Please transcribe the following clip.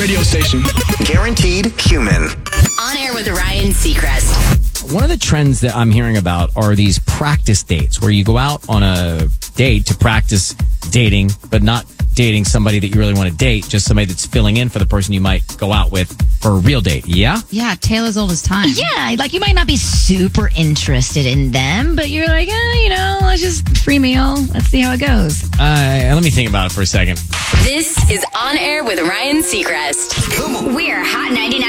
radio station. Guaranteed human. On Air with Ryan Seacrest. One of the trends that I'm hearing about are these practice dates where you go out on a date to practice dating, but not dating somebody that you really want to date, just somebody that's filling in for the person you might go out with for a real date. Yeah? Yeah, tale as old as time. Yeah, like you might not be super interested in them, but you're like, let's just free meal. Let's see how it goes. Let me think about it for a second. This is On Air with Ryan Seacrest. Come on. We're Hot 99.